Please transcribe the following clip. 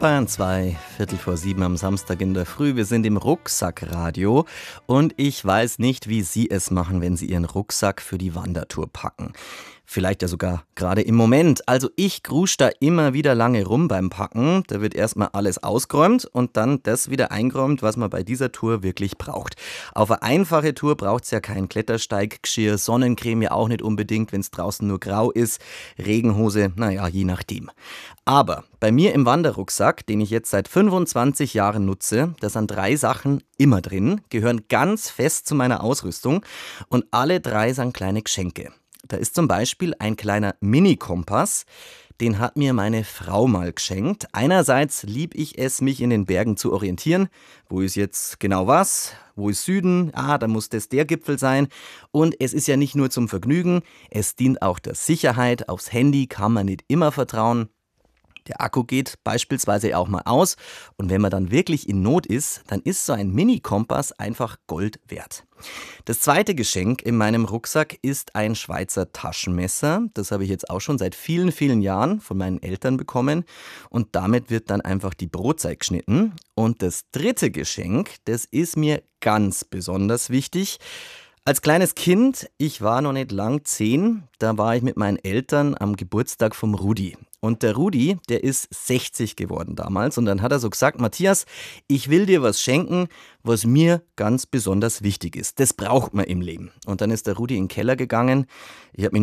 Bayern 2, Viertel vor 7 am Samstag in der Früh. Wir sind im Rucksackradio und ich weiß nicht, wie Sie es machen, wenn Sie Ihren Rucksack für die Wandertour packen. Vielleicht ja sogar gerade im Moment. Also ich grusch da immer wieder lange rum beim Packen. Da wird erstmal alles ausgeräumt und dann das wieder eingeräumt, was man bei dieser Tour wirklich braucht. Auf eine einfache Tour braucht es ja kein Klettersteiggeschirr, Sonnencreme ja auch nicht unbedingt, wenn es draußen nur grau ist, Regenhose, naja, je nachdem. Aber bei mir im Wanderrucksack, den ich jetzt seit 25 Jahren nutze, da sind 3 Sachen immer drin, gehören ganz fest zu meiner Ausrüstung und alle 3 sind kleine Geschenke. Da ist zum Beispiel ein kleiner Mini-Kompass, den hat mir meine Frau mal geschenkt. Einerseits lieb ich es, mich in den Bergen zu orientieren. Wo ist jetzt genau was? Wo ist Süden? Da muss das der Gipfel sein. Und es ist ja nicht nur zum Vergnügen, es dient auch der Sicherheit. Aufs Handy kann man nicht immer vertrauen. Der Akku geht beispielsweise auch mal aus und wenn man dann wirklich in Not ist, dann ist so ein Mini-Kompass einfach Gold wert. Das zweite Geschenk in meinem Rucksack ist ein Schweizer Taschenmesser. Das habe ich jetzt auch schon seit vielen, vielen Jahren von meinen Eltern bekommen und damit wird dann einfach die Brotzeit geschnitten. Und das dritte Geschenk, das ist mir ganz besonders wichtig. Als kleines Kind, ich war noch nicht lang 10, da war ich mit meinen Eltern am Geburtstag vom Rudi. Und der Rudi, der ist 60 geworden damals und dann hat er so gesagt, Matthias, ich will dir was schenken, was mir ganz besonders wichtig ist. Das braucht man im Leben. Und dann ist der Rudi in den Keller gegangen. Ich habe mich